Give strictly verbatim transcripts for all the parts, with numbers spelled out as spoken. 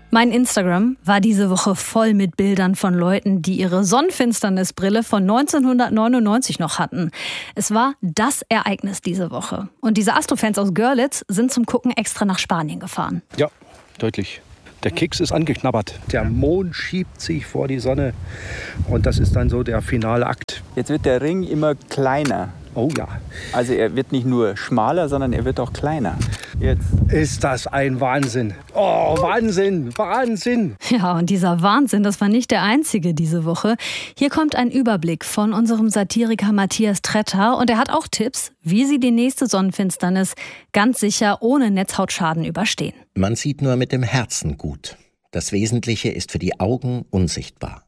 Mein Instagram war diese Woche voll mit Bildern von Leuten, die ihre Sonnenfinsternisbrille von neunzehnhundertneunundneunzig noch hatten. Es war das Ereignis diese Woche. Und diese Astrofans aus Görlitz sind zum Gucken extra nach Spanien gefahren. Ja, deutlich. Der Keks ist angeknabbert. Der Mond schiebt sich vor die Sonne. Und das ist dann so der finale Akt. Jetzt wird der Ring immer kleiner. Oh ja. Also er wird nicht nur schmaler, sondern er wird auch kleiner. Jetzt. Ist das ein Wahnsinn. Oh, Wahnsinn, Wahnsinn. Ja, und dieser Wahnsinn, das war nicht der einzige diese Woche. Hier kommt ein Überblick von unserem Satiriker Matthias Tretter. Und er hat auch Tipps, wie Sie die nächste Sonnenfinsternis ganz sicher ohne Netzhautschaden überstehen. Man sieht nur mit dem Herzen gut. Das Wesentliche ist für die Augen unsichtbar.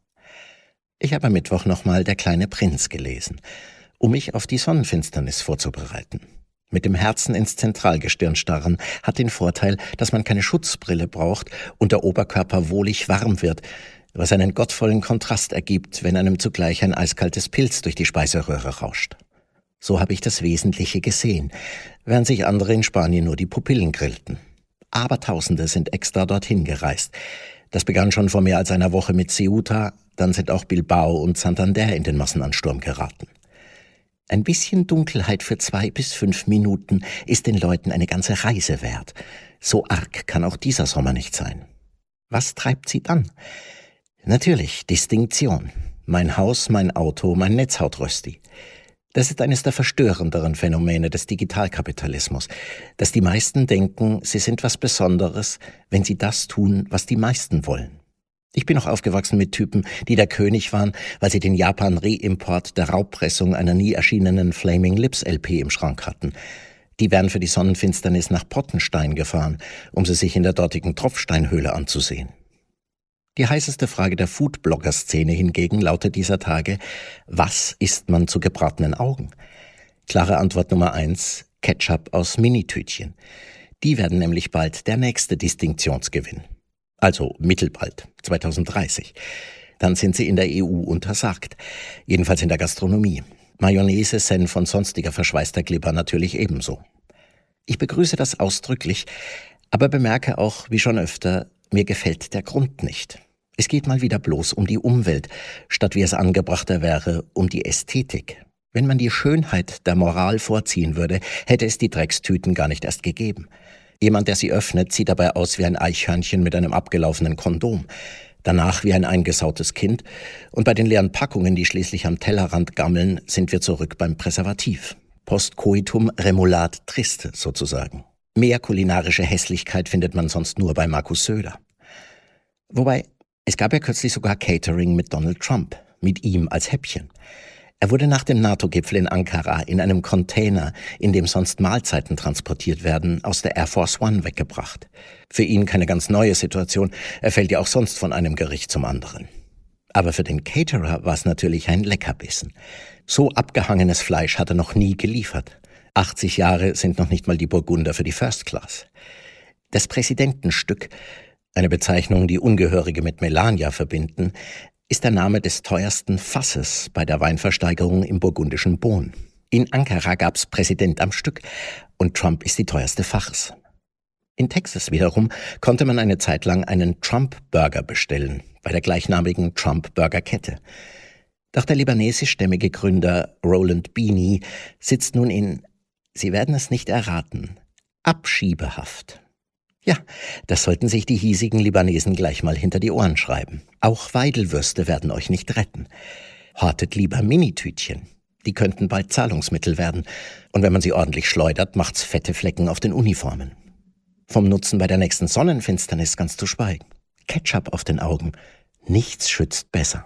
Ich habe am Mittwoch nochmal Der kleine Prinz gelesen, um mich auf die Sonnenfinsternis vorzubereiten. Mit dem Herzen ins Zentralgestirn starren hat den Vorteil, dass man keine Schutzbrille braucht und der Oberkörper wohlig warm wird, was einen gottvollen Kontrast ergibt, wenn einem zugleich ein eiskaltes Pilz durch die Speiseröhre rauscht. So habe ich das Wesentliche gesehen, während sich andere in Spanien nur die Pupillen grillten. Abertausende sind extra dorthin gereist. Das begann schon vor mehr als einer Woche mit Ceuta, dann sind auch Bilbao und Santander in den Massenansturm geraten. Ein bisschen Dunkelheit für zwei bis fünf Minuten ist den Leuten eine ganze Reise wert. So arg kann auch dieser Sommer nicht sein. Was treibt sie dann? Natürlich Distinktion. Mein Haus, mein Auto, mein Netzhautrösti. Das ist eines der verstörenderen Phänomene des Digitalkapitalismus, dass die meisten denken, sie sind was Besonderes, wenn sie das tun, was die meisten wollen. Ich bin auch aufgewachsen mit Typen, die der König waren, weil sie den Japan-Reimport der Raubpressung einer nie erschienenen Flaming Lips L P im Schrank hatten. Die wären für die Sonnenfinsternis nach Pottenstein gefahren, um sie sich in der dortigen Tropfsteinhöhle anzusehen. Die heißeste Frage der Foodblogger-Szene hingegen lautet dieser Tage: Was isst man zu gebratenen Augen? Klare Antwort Nummer eins: Ketchup aus Minitütchen. Die werden nämlich bald der nächste Distinktionsgewinn. Also mittelbald, zweitausenddreißig. Dann sind sie in der E U untersagt. Jedenfalls in der Gastronomie. Mayonnaise, Senf und sonstiger verschweißter Glibber natürlich ebenso. Ich begrüße das ausdrücklich, aber bemerke auch, wie schon öfter, mir gefällt der Grund nicht. Es geht mal wieder bloß um die Umwelt, statt wie es angebrachter wäre, um die Ästhetik. Wenn man die Schönheit der Moral vorziehen würde, hätte es die Dreckstüten gar nicht erst gegeben. Jemand, der sie öffnet, sieht dabei aus wie ein Eichhörnchen mit einem abgelaufenen Kondom. Danach wie ein eingesautes Kind. Und bei den leeren Packungen, die schließlich am Tellerrand gammeln, sind wir zurück beim Präservativ. Postcoitum remoulade triste sozusagen. Mehr kulinarische Hässlichkeit findet man sonst nur bei Markus Söder. Wobei, es gab ja kürzlich sogar Catering mit Donald Trump, mit ihm als Häppchen. Er wurde nach dem NATO-Gipfel in Ankara in einem Container, in dem sonst Mahlzeiten transportiert werden, aus der Air Force One weggebracht. Für ihn keine ganz neue Situation, er fällt ja auch sonst von einem Gericht zum anderen. Aber für den Caterer war es natürlich ein Leckerbissen. So abgehangenes Fleisch hat er noch nie geliefert. achtzig Jahre sind noch nicht mal die Burgunder für die First Class. Das Präsidentenstück, eine Bezeichnung, die Ungehörige mit Melania verbinden, ist der Name des teuersten Fasses bei der Weinversteigerung im burgundischen Beaune. In Ankara gab's Präsident am Stück und Trump ist die teuerste Farce. In Texas wiederum konnte man eine Zeit lang einen Trump-Burger bestellen, bei der gleichnamigen Trump-Burger-Kette. Doch der libanesischstämmige Gründer Roland Bini sitzt nun in, Sie werden es nicht erraten, Abschiebehaft. Ja, das sollten sich die hiesigen Libanesen gleich mal hinter die Ohren schreiben. Auch Weidelwürste werden euch nicht retten. Hortet lieber Minitütchen. Die könnten bald Zahlungsmittel werden. Und wenn man sie ordentlich schleudert, macht's fette Flecken auf den Uniformen. Vom Nutzen bei der nächsten Sonnenfinsternis ganz zu schweigen. Ketchup auf den Augen. Nichts schützt besser.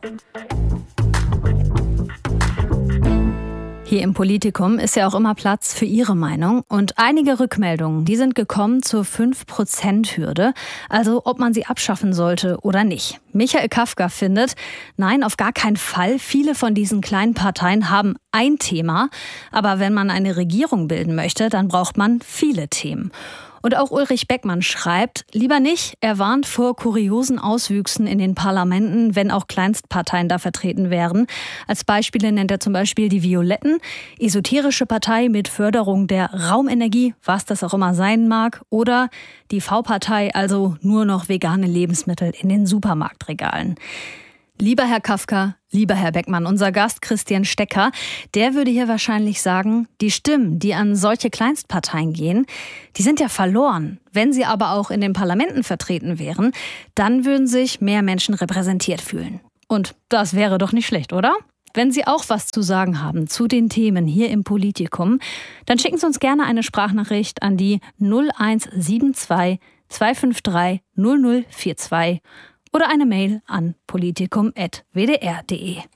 Hier im Politikum ist ja auch immer Platz für Ihre Meinung. Und einige Rückmeldungen, die sind gekommen zur fünf Prozent Hürde. Also ob man sie abschaffen sollte oder nicht. Michael Kafka findet, nein, auf gar keinen Fall. Viele von diesen kleinen Parteien haben ein Thema. Aber wenn man eine Regierung bilden möchte, dann braucht man viele Themen. Und auch Ulrich Beckmann schreibt, lieber nicht, er warnt vor kuriosen Auswüchsen in den Parlamenten, wenn auch Kleinstparteien da vertreten wären. Als Beispiele nennt er zum Beispiel die Violetten, esoterische Partei mit Förderung der Raumenergie, was das auch immer sein mag, oder die V-Partei, also nur noch vegane Lebensmittel in den Supermarktregalen. Lieber Herr Kafka, lieber Herr Beckmann, unser Gast Christian Stecker, der würde hier wahrscheinlich sagen, die Stimmen, die an solche Kleinstparteien gehen, die sind ja verloren. Wenn sie aber auch in den Parlamenten vertreten wären, dann würden sich mehr Menschen repräsentiert fühlen. Und das wäre doch nicht schlecht, oder? Wenn Sie auch was zu sagen haben zu den Themen hier im Politikum, dann schicken Sie uns gerne eine Sprachnachricht an die null eins sieben zwei zwei fünf drei null null vier zwei oder eine Mail an politikum punkt w d r punkt d e.